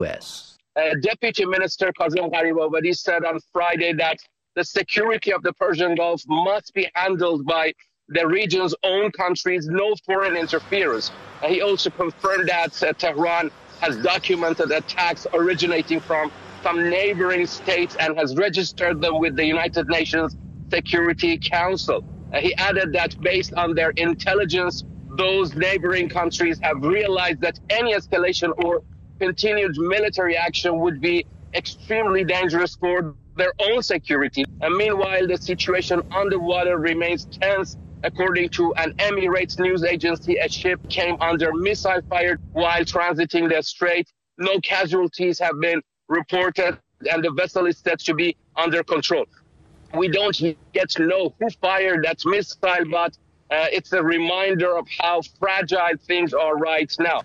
U.S. Deputy Minister Kazem Gharibabadi said on Friday that the security of the Persian Gulf must be handled by the region's own countries, no foreign interference. He also confirmed that Tehran has documented attacks originating from some neighboring states and has registered them with the United Nations Security Council. He added that based on their intelligence, those neighboring countries have realized that any escalation or continued military action would be extremely dangerous for their own security. And meanwhile, the situation on the water remains tense. According to an Emirates news agency, a ship came under missile fire while transiting the strait. No casualties have been reported, and the vessel is said to be under control. We don't yet know who fired that missile, but it's a reminder of how fragile things are right now.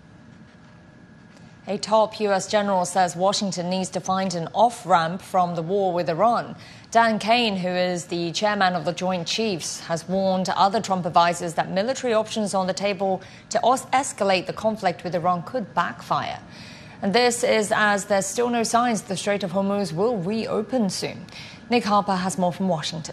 A top U.S. general says Washington needs to find an off-ramp from the war with Iran. Dan Kane, who is the chairman of the Joint Chiefs, has warned other Trump advisors that military options on the table to escalate the conflict with Iran could backfire. And this is as there's still no signs the Strait of Hormuz will reopen soon. Nick Harper has more from Washington.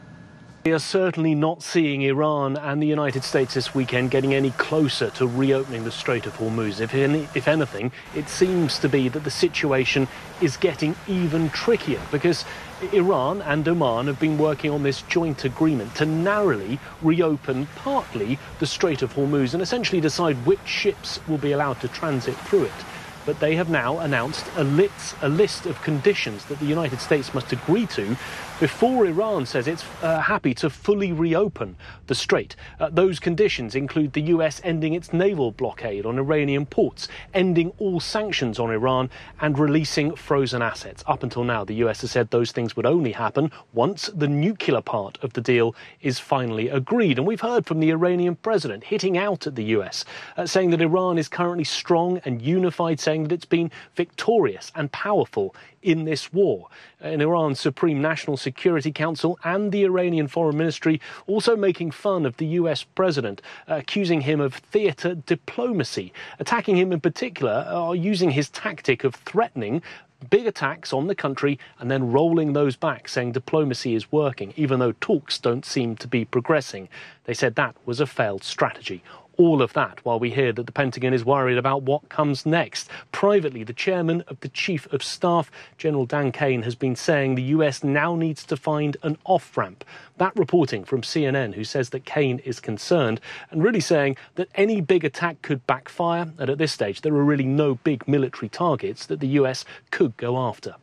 We are certainly not seeing Iran and the United States this weekend getting any closer to reopening the Strait of Hormuz. If anything, it seems to be that the situation is getting even trickier because Iran and Oman have been working on this joint agreement to narrowly reopen partly the Strait of Hormuz and essentially decide which ships will be allowed to transit through it. But they have now announced a list of conditions that the United States must agree to before Iran says it's happy to fully reopen the strait. Those conditions include the US ending its naval blockade on Iranian ports, ending all sanctions on Iran and releasing frozen assets. Up until now, the US has said those things would only happen once the nuclear part of the deal is finally agreed. And we've heard from the Iranian president hitting out at the US, saying that Iran is currently strong and unified, saying that it's been victorious and powerful in this war. In Iran's Supreme National Security Council and the Iranian Foreign Ministry also making fun of the US president, accusing him of theatre diplomacy, attacking him in particular, using his tactic of threatening big attacks on the country and then rolling those back, saying diplomacy is working, even though talks don't seem to be progressing. They said that was a failed strategy. All of that while we hear that the Pentagon is worried about what comes next. Privately, the chairman of the Chief of Staff, General Dan Kane, has been saying the US now needs to find an off-ramp. That reporting from CNN, who says that Kane is concerned and really saying that any big attack could backfire. And at this stage, there are really no big military targets that the US could go after.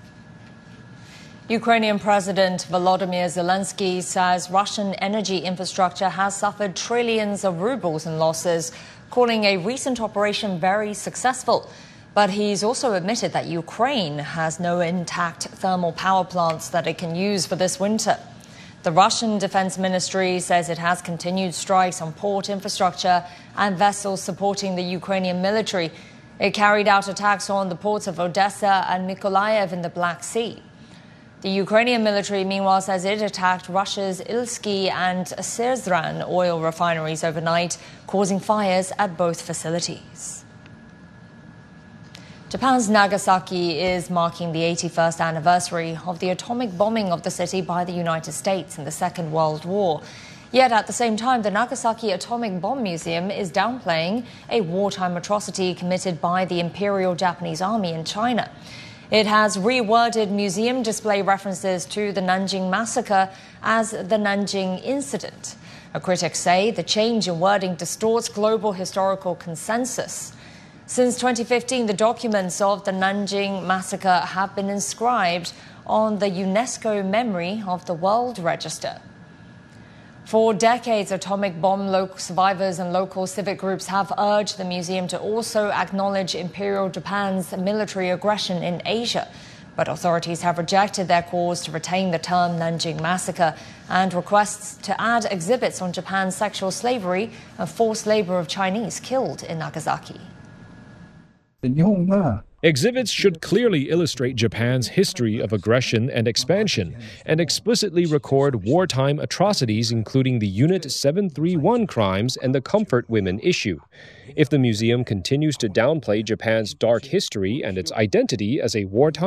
Ukrainian President Volodymyr Zelensky says Russian energy infrastructure has suffered trillions of rubles in losses, calling a recent operation very successful. But he's also admitted that Ukraine has no intact thermal power plants that it can use for this winter. The Russian Defense Ministry says it has continued strikes on port infrastructure and vessels supporting the Ukrainian military. It carried out attacks on the ports of Odessa and Mykolaiv in the Black Sea. The Ukrainian military, meanwhile, says it attacked Russia's Ilsky and Syzran oil refineries overnight, causing fires at both facilities. Japan's Nagasaki is marking the 81st anniversary of the atomic bombing of the city by the United States in the Second World War. Yet at the same time, the Nagasaki Atomic Bomb Museum is downplaying a wartime atrocity committed by the Imperial Japanese Army in China. It has reworded museum display references to the Nanjing massacre as the Nanjing incident. Critics say the change in wording distorts global historical consensus. Since 2015, the documents of the Nanjing massacre have been inscribed on the UNESCO Memory of the World Register. For decades, atomic bomb local survivors and local civic groups have urged the museum to also acknowledge Imperial Japan's military aggression in Asia. But authorities have rejected their calls to retain the term Nanjing Massacre and requests to add exhibits on Japan's sexual slavery and forced labor of Chinese killed in Nagasaki. 日本が Exhibits should clearly illustrate Japan's history of aggression and expansion and explicitly record wartime atrocities, including the Unit 731 crimes and the Comfort Women issue. If the museum continues to downplay Japan's dark history and its identity as a wartime